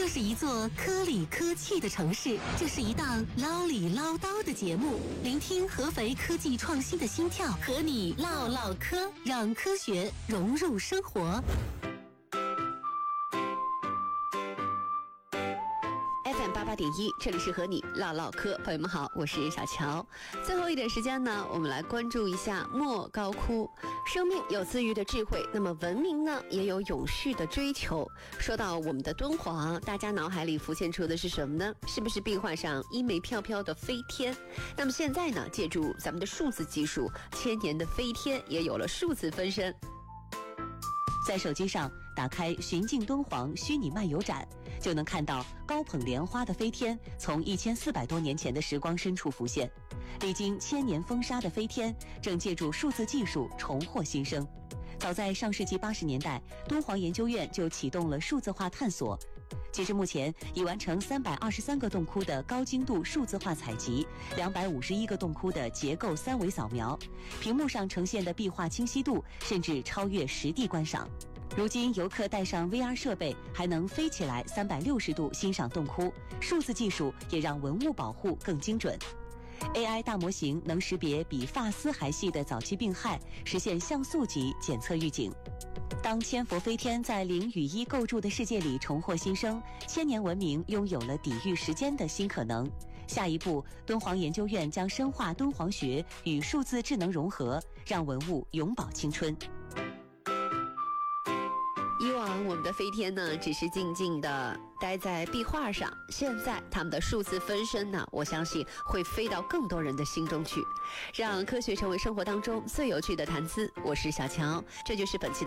这是一座科里科气的城市，这是一档唠里唠叨的节目，聆听合肥科技创新的心跳，和你唠唠嗑，让科学融入生活。 FM88.1，这里是和你唠唠嗑，朋友们好，我是小乔。最后一点时间呢，我们来关注一下莫高窟。生命有自愈的智慧，那么文明呢也有永续的追求。说到我们的敦煌，大家脑海里浮现出的是什么呢？是不是壁画上衣袂飘飘的飞天？那么现在呢，借助咱们的数字技术，千年的飞天也有了数字分身。 在手机上打开寻境敦煌虚拟漫游展，就能看到高捧莲花的飞天从1400多年前的时光深处浮现，历经千年风沙的飞天正借助数字技术重获新生。早在上世纪80年代，敦煌研究院就启动了数字化探索。截至目前，已完成323个洞窟的高精度数字化采集，251个洞窟的结构3维扫描，屏幕上呈现的壁画清晰度甚至超越实地观赏。如今游客带上 VR 设备，还能飞起来360度欣赏洞窟，数字技术也让文物保护更精准。AI 大模型能识别比发丝还细的早期病害，实现像素级检测预警。当千佛飞天在0与1构筑的世界里重获新生，千年文明拥有了抵御时间的新可能。下一步，敦煌研究院将深化敦煌学与数字智能融合，让文物永葆青春。 以往我们的飞天呢，只是静静的待在壁画上，现在他们的数字分身呢，我相信会飞到更多人的心中去，让科学成为生活当中最有趣的谈资。我是小乔，这就是本期的